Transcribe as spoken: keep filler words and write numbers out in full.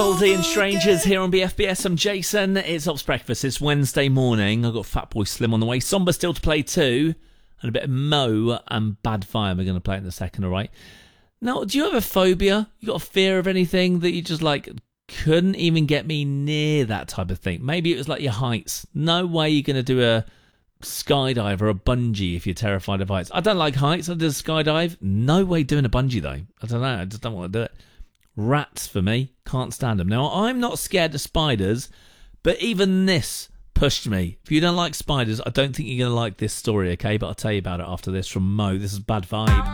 Oldie and Strangers here on B F B S. I'm Jason. It's Ops Breakfast. It's Wednesday morning. I've got Fatboy Slim on the way. Somber still to play too. And a bit of Mo and Bad Fire. We're going to play it in a second, all right? Now, do you have a phobia? You got a fear of anything that you just like couldn't even get me near that type of thing? Maybe it was like your heights. No way you're going to do a skydive or a bungee if you're terrified of heights. I don't like heights. I did a skydive. No way doing a bungee though. I don't know. I just don't want to do it. Rats for me. Can't stand them. Now, I'm not scared of spiders, but even this pushed me. If you don't like spiders, I don't think you're going to like this story, okay? But I'll tell you about it after this from Mo. This is Bad Vibe.